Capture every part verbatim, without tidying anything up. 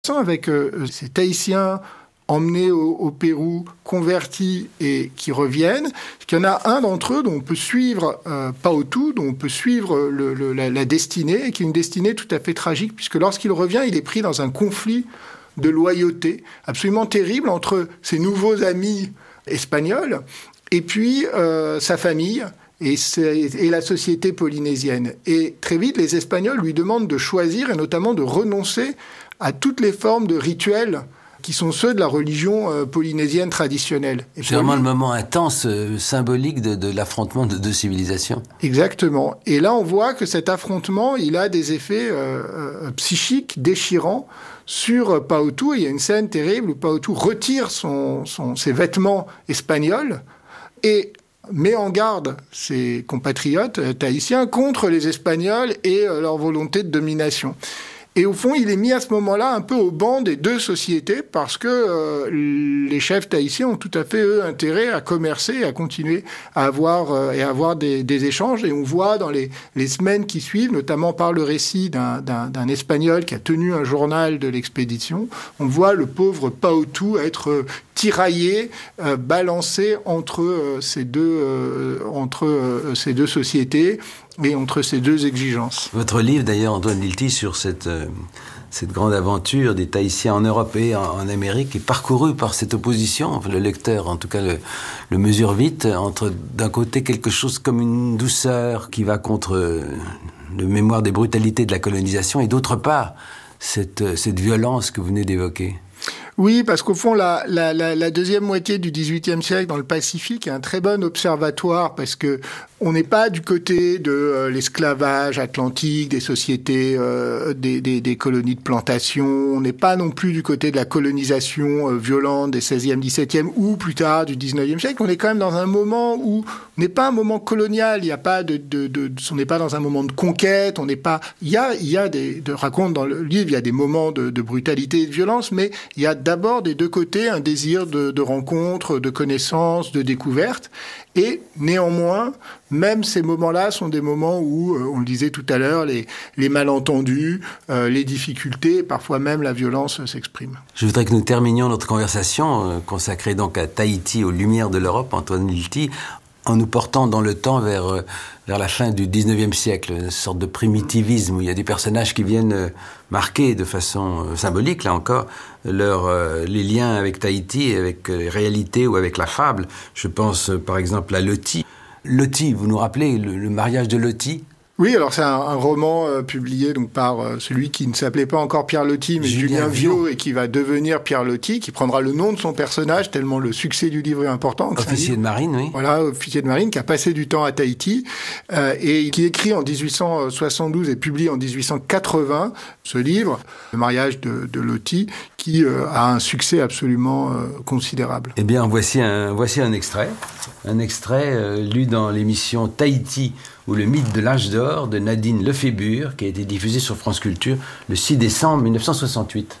avec euh, ces Tahitiens emmenés au, au Pérou, convertis et qui reviennent, qu'il y en a un d'entre eux dont on peut suivre euh, Paotu, dont on peut suivre le, le, la, la destinée, et qui est une destinée tout à fait tragique, puisque lorsqu'il revient, il est pris dans un conflit de loyauté absolument terrible entre ses nouveaux amis espagnols et puis euh, sa famille et, et la société polynésienne. Et très vite, les Espagnols lui demandent de choisir et notamment de renoncer à toutes les formes de rituels qui sont ceux de la religion euh, polynésienne traditionnelle. Et c'est vraiment lui, le moment intense, euh, symbolique de, de l'affrontement de deux civilisations. Exactement. Et là, on voit que cet affrontement, il a des effets euh, euh, psychiques déchirants sur Paotu. Il y a une scène terrible où Paotu retire son, son, ses vêtements espagnols et met en garde ses compatriotes euh, tahitiens contre les Espagnols et euh, leur volonté de domination. Et au fond, il est mis à ce moment-là un peu au banc des deux sociétés parce que euh, les chefs tahitiens ont tout à fait, eux, intérêt à commercer et à continuer à avoir, euh, et à avoir des, des échanges. Et on voit dans les, les semaines qui suivent, notamment par le récit d'un, d'un, d'un Espagnol qui a tenu un journal de l'expédition, on voit le pauvre Paotu être euh, tiraillé, euh, balancé entre, euh, ces, deux, euh, entre euh, ces deux sociétés, et entre ces deux exigences. Votre livre, d'ailleurs, Antoine Lilti, sur cette, euh, cette grande aventure des Tahitiens en Europe et en, en Amérique, est parcouru par cette opposition. Enfin, le lecteur, en tout cas, le, le mesure vite, entre, d'un côté, quelque chose comme une douceur qui va contre euh, le mémoire des brutalités de la colonisation, et d'autre part, cette, cette violence que vous venez d'évoquer. Oui, parce qu'au fond, la, la, la, la deuxième moitié du dix-huitième siècle dans le Pacifique est un très bon observatoire parce que on n'est pas du côté de euh, l'esclavage atlantique, des sociétés, euh, des, des, des colonies de plantation. On n'est pas non plus du côté de la colonisation euh, violente des seizième, dix-septième ou plus tard du dix-neuvième siècle. On est quand même dans un moment où on n'est pas un moment colonial. Il n'y a pas de, de, de, de, on n'est pas dans un moment de conquête. On n'est pas. Il y a, il y a des, de raconte dans le livre, il y a des moments de, de brutalité et de violence, mais il y a d'abord des deux côtés un désir de, de rencontre, de connaissance, de découverte. Et néanmoins, même ces moments-là sont des moments où, euh, on le disait tout à l'heure, les, les malentendus, euh, les difficultés, parfois même la violence s'expriment. Je voudrais que nous terminions notre conversation, euh, consacrée donc à Tahiti, aux Lumières de l'Europe, Antoine Lilti, en nous portant dans le temps vers, euh, vers la fin du dix-neuvième siècle, une sorte de primitivisme où il y a des personnages qui viennent euh, marquer de façon euh, symbolique, là encore, leur, euh, les liens avec Tahiti, avec euh, les réalités ou avec la fable. Je pense euh, par exemple à Loti. Loti, vous nous rappelez le, le mariage de Loti ? Oui, alors c'est un, un roman euh, publié donc par euh, celui qui ne s'appelait pas encore Pierre Loti, mais Julien, Julien Viau, et qui va devenir Pierre Loti, qui prendra le nom de son personnage, tellement le succès du livre est important. Officier de marine, oui. Voilà, officier de marine, qui a passé du temps à Tahiti, euh, et qui écrit en dix-huit cent soixante-douze et publie en dix-huit cent quatre-vingts ce livre, Le mariage de, de Loti, qui euh, a un succès absolument euh, considérable. Eh bien, voici un, voici un extrait, un extrait euh, lu dans l'émission Tahiti, ou le mythe de l'âge d'or de Nadine Lefébure, qui a été diffusé sur France Culture le six décembre mille neuf cent soixante-huit.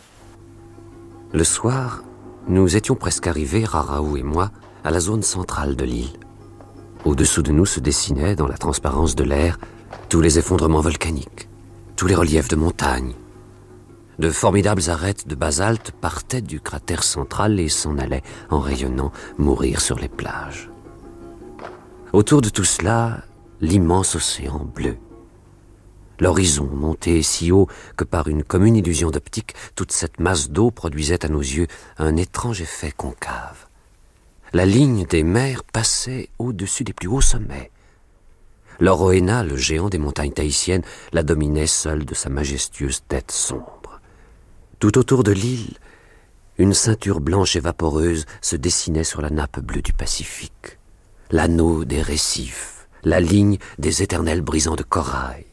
Le soir, nous étions presque arrivés, Raraou et moi, à la zone centrale de l'île. Au-dessous de nous se dessinaient, dans la transparence de l'air, tous les effondrements volcaniques, tous les reliefs de montagnes. De formidables arêtes de basalte partaient du cratère central et s'en allaient, en rayonnant, mourir sur les plages. Autour de tout cela, l'immense océan bleu. L'horizon montait si haut que par une commune illusion d'optique, toute cette masse d'eau produisait à nos yeux un étrange effet concave. La ligne des mers passait au-dessus des plus hauts sommets. L'Orohéna, le géant des montagnes tahitiennes, la dominait seul de sa majestueuse tête sombre. Tout autour de l'île, une ceinture blanche et vaporeuse se dessinait sur la nappe bleue du Pacifique. L'anneau des récifs, la ligne des éternels brisants de corail.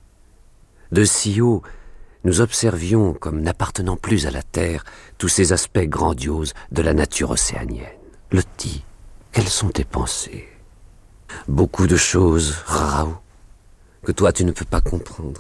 De si haut, nous observions, comme n'appartenant plus à la terre, tous ces aspects grandioses de la nature océanienne. Loti, quelles sont tes pensées ? Beaucoup de choses, Raraou, que toi tu ne peux pas comprendre.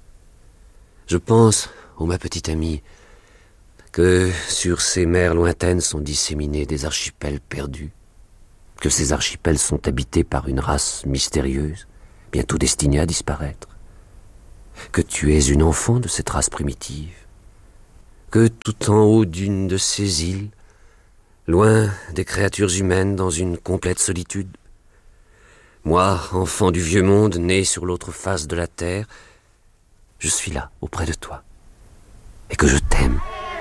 Je pense, ô ma petite amie, que sur ces mers lointaines sont disséminés des archipels perdus, que ces archipels sont habités par une race mystérieuse, bientôt destinée à disparaître, que tu es une enfant de cette race primitive, que tout en haut d'une de ces îles, loin des créatures humaines dans une complète solitude, moi, enfant du vieux monde, né sur l'autre face de la terre, je suis là, auprès de toi, et que je t'aime.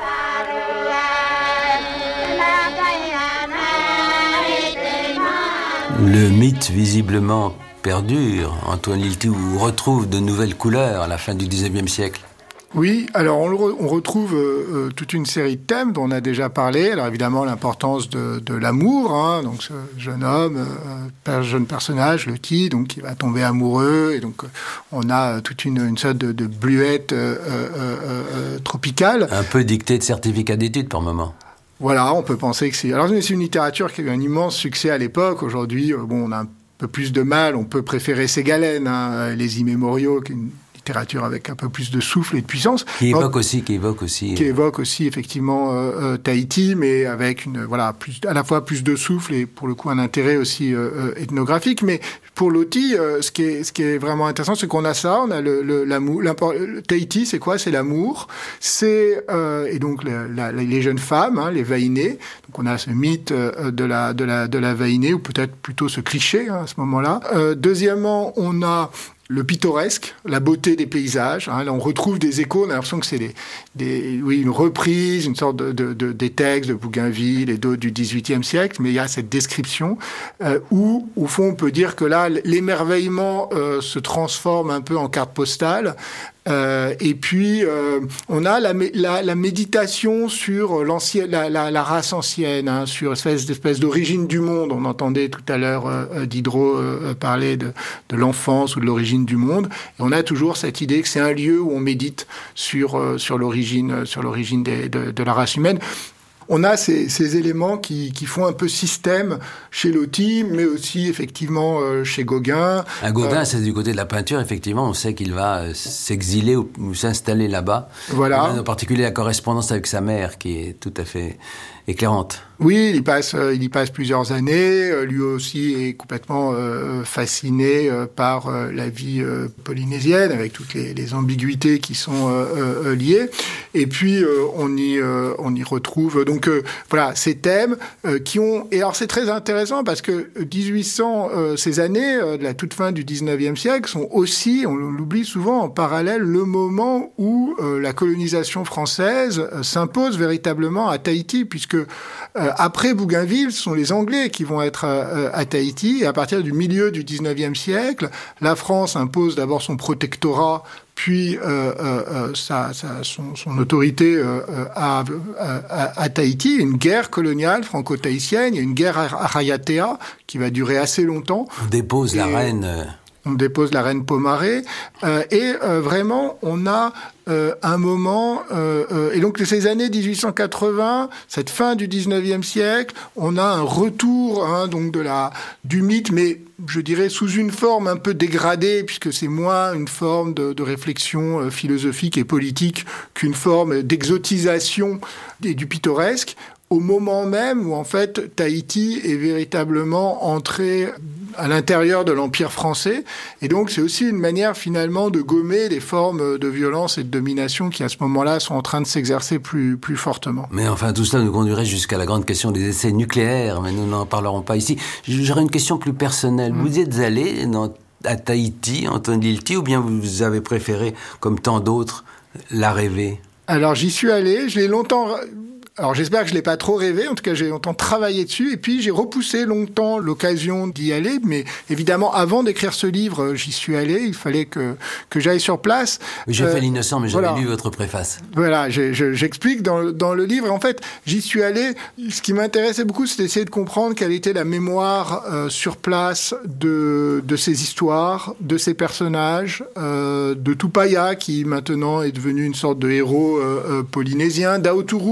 Le mythe, visiblement, perdure. Antoine Lilti retrouve de nouvelles couleurs à la fin du dix-neuvième siècle. Oui, alors on, le re, on retrouve euh, toute une série de thèmes dont on a déjà parlé. Alors évidemment l'importance de, de l'amour, hein, donc ce jeune homme, euh, jeune personnage, le Ti, donc qui va tomber amoureux, et donc euh, on a toute une, une sorte de, de bluette euh, euh, euh, tropicale. Un peu dictée de certificat d'études par moment. Voilà, on peut penser que c'est... Alors c'est une littérature qui a eu un immense succès à l'époque. Aujourd'hui, euh, bon, on a un peu plus de mal, on peut préférer Ségalène, hein, les Immémoriaux, qui est une littérature avec un peu plus de souffle et de puissance. Qui évoque aussi, qui évoque aussi. Qui évoque aussi, effectivement, euh, euh, Tahiti, mais avec une, voilà, plus, à la fois plus de souffle et, pour le coup, un intérêt aussi euh, ethnographique. Mais pour Loti, euh, ce qui est, ce qui est vraiment intéressant, c'est qu'on a ça, on a le, le, l'amour, le Tahiti, c'est quoi? C'est l'amour. C'est, euh, et donc, la, la, les jeunes femmes, hein, les vaïnées. Donc, on a ce mythe euh, de la, de la, de la vaïnée, ou peut-être plutôt ce cliché, hein, à ce moment-là. Euh, deuxièmement, on a le pittoresque, la beauté des paysages. Hein, là, on retrouve des échos. On a l'impression que c'est des, des, oui, une reprise, une sorte de, de, de des textes de Bougainville et d'autres du dix-huitième siècle. Mais il y a cette description euh, où, au fond, on peut dire que là, l'émerveillement euh, se transforme un peu en carte postale. Euh, et puis euh, on a la, la, la méditation sur l'ancienne, la, la, la race ancienne, hein, sur espèce d'espèce d'origine du monde. On entendait tout à l'heure euh, Diderot euh, parler de, de l'enfance ou de l'origine du monde. Et on a toujours cette idée que c'est un lieu où on médite sur euh, sur l'origine sur l'origine des, de, de la race humaine. On a ces, ces éléments qui, qui font un peu système chez Loti, mais aussi effectivement euh, chez Gauguin. Un Gauguin, euh, c'est du côté de la peinture, effectivement, on sait qu'il va euh, s'exiler ou, ou s'installer là-bas. Voilà. En particulier la correspondance avec sa mère, qui est tout à fait éclairante. Oui, il y passe, euh, il y passe plusieurs années. Euh, lui aussi est complètement euh, fasciné euh, par euh, la vie euh, polynésienne, avec toutes les, les ambiguïtés qui sont euh, euh, liées. Et puis euh, on y, euh, on y retrouve donc euh, voilà ces thèmes euh, qui ont. Et alors c'est très intéressant parce que dix-huit cents, euh, ces années euh, de la toute fin du dix-neuvième siècle sont aussi, on l'oublie souvent, en parallèle le moment où euh, la colonisation française euh, s'impose véritablement à Tahiti, puisque euh, après Bougainville, ce sont les Anglais qui vont être à, à Tahiti. Et à partir du milieu du dix-neuvième siècle, la France impose d'abord son protectorat, puis euh, euh, sa, sa, son, son autorité euh, à, à, à Tahiti. Une guerre coloniale franco-tahitienne, il y a une guerre à Rayatea qui va durer assez longtemps. On dépose et la reine... Euh... On dépose la reine Pomaré. Euh, et euh, vraiment, on a euh, un moment... Euh, euh, et donc, ces années dix-huit cent quatre-vingts, cette fin du dix-neuvième siècle, on a un retour hein, donc de la, du mythe, mais je dirais sous une forme un peu dégradée, puisque c'est moins une forme de, de réflexion euh, philosophique et politique qu'une forme d'exotisation et du pittoresque, au moment même où, en fait, Tahiti est véritablement entré à l'intérieur de l'Empire français. Et donc, c'est aussi une manière, finalement, de gommer les formes de violence et de domination qui, à ce moment-là, sont en train de s'exercer plus, plus fortement. Mais enfin, tout cela nous conduirait jusqu'à la grande question des essais nucléaires, mais nous n'en parlerons pas ici. J'aurais une question plus personnelle. Mmh. Vous êtes allé dans, à Tahiti, Antoine Lilti, ou bien vous avez préféré, comme tant d'autres, la rêver? Alors, j'y suis allé. Je l'ai longtemps... Alors j'espère que je l'ai pas trop rêvé, en tout cas j'ai longtemps travaillé dessus, et puis j'ai repoussé longtemps l'occasion d'y aller, mais évidemment avant d'écrire ce livre, j'y suis allé, il fallait que que j'aille sur place. J'ai euh, fait l'innocent, mais j'avais voilà. lu votre préface. Voilà, je, je, j'explique dans, dans le livre, et en fait j'y suis allé, ce qui m'intéressait beaucoup c'était d'essayer de comprendre quelle était la mémoire euh, sur place de, de ces histoires, de ces personnages, euh, de Tupaya qui maintenant est devenu une sorte de héros euh, euh, polynésien, d'Aoturu qui était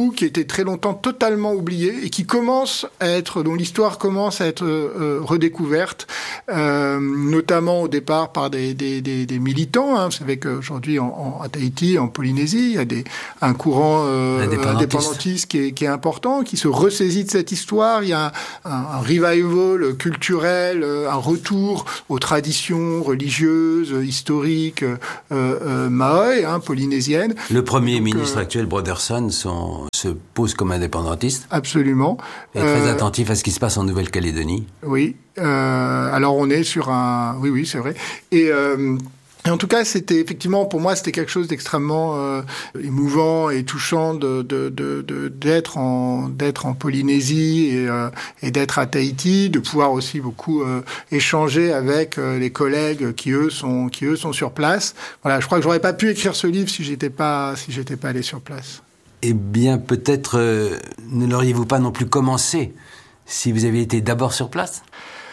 très longtemps totalement oublié et qui commence à être, dont l'histoire commence à être euh, redécouverte, euh, notamment au départ par des, des, des, des militants. Hein. Vous savez qu'aujourd'hui, en, en, à Tahiti, en Polynésie, il y a des, un courant euh, indépendantiste, indépendantiste qui, est, qui est important, qui se ressaisit de cette histoire. Il y a un, un, un revival culturel, un retour aux traditions religieuses, historiques, euh, euh, maoï, hein, polynésiennes. Le premier Donc, ministre euh, actuel, Brotherson, son, se pose comme indépendantiste. Absolument. Et très Euh, attentif à ce qui se passe en Nouvelle-Calédonie. Oui. Euh, alors on est sur un... Oui, oui, c'est vrai. Et... Euh, Et en tout cas, c'était effectivement, pour moi, c'était quelque chose d'extrêmement euh, émouvant et touchant de, de, de, de, d'être en, d'être en Polynésie et, euh, et d'être à Tahiti, de pouvoir aussi beaucoup euh, échanger avec euh, les collègues qui eux sont, qui eux sont sur place. Voilà, je crois que j'aurais pas pu écrire ce livre si j'étais pas, si j'étais pas allé sur place. Eh bien, peut-être euh, ne l'auriez-vous pas non plus commencé si vous aviez été d'abord sur place ?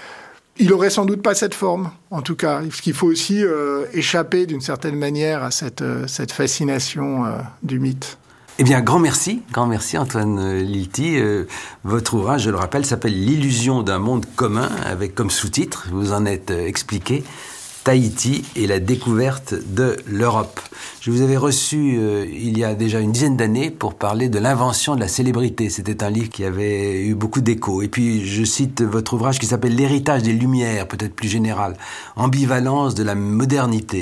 Il aurait sans doute pas cette forme, en tout cas. Parce qu'il faut aussi euh, échapper d'une certaine manière à cette, euh, cette fascination euh, du mythe. Eh bien, grand merci, grand merci Antoine Lilti. Euh, votre ouvrage, je le rappelle, s'appelle « L'illusion d'un monde commun » avec comme sous-titre, vous en êtes euh, expliqué, Tahiti et la découverte de l'Europe. Je vous avais reçu euh, il y a déjà une dizaine d'années pour parler de l'invention de la célébrité. C'était un livre qui avait eu beaucoup d'écho. Et puis je cite votre ouvrage qui s'appelle « L'héritage des Lumières », peut-être plus général, « Ambivalence de la modernité »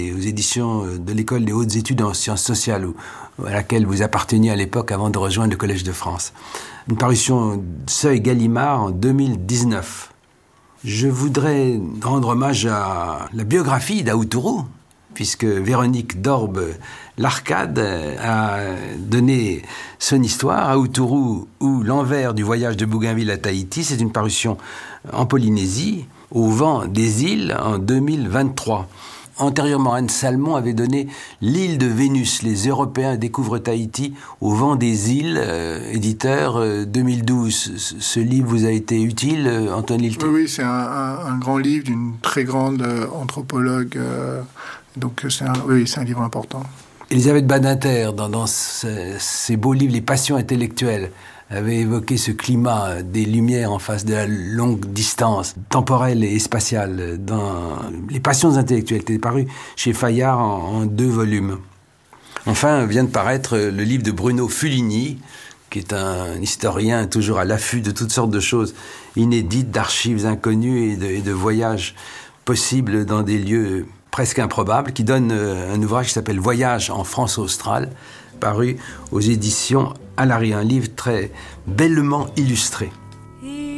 aux éditions de l'École des hautes études en sciences sociales, où, à laquelle vous apparteniez à l'époque avant de rejoindre le Collège de France. Une parution Seuil Gallimard en deux mille dix-neuf. Je voudrais rendre hommage à la biographie d'Aoutourou, puisque Véronique Dorbe-Larcade a donné son histoire. Aoutourou ou l'envers du voyage de Bougainville à Tahiti, c'est une parution en Polynésie, au vent des îles, en deux mille vingt-trois. Antérieurement, Anne Salmon avait donné L'île de Vénus, les Européens découvrent Tahiti au vent des îles, euh, éditeur euh, deux mille douze. Ce, ce livre vous a été utile, euh, Antoine Lilti ? Oui, oui, c'est un, un, un grand livre d'une très grande euh, anthropologue. Euh, donc, c'est un, oui, c'est un livre important. Elisabeth Badinter, dans, dans ce, ces beaux livres, Les Passions intellectuelles, avait évoqué ce climat des lumières en face de la longue distance temporelle et spatiale dans Les Passions intellectuelles, qui était paru chez Fayard en, en deux volumes. Enfin, vient de paraître le livre de Bruno Fuligny, qui est un historien toujours à l'affût de toutes sortes de choses inédites, d'archives inconnues et de, et de voyages possibles dans des lieux presque improbables, qui donne un ouvrage qui s'appelle « Voyage en France australe », paru aux éditions Alary, un livre très bellement illustré.